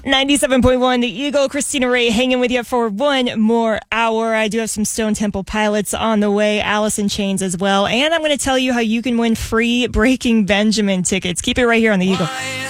97.1 The Eagle, Christina Ray hanging with you for one more hour. I do have some Stone Temple Pilots on the way, Alice in Chains as well. And I'm going to tell you how you can win free Breaking Benjamin tickets. Keep it right here on The Eagle.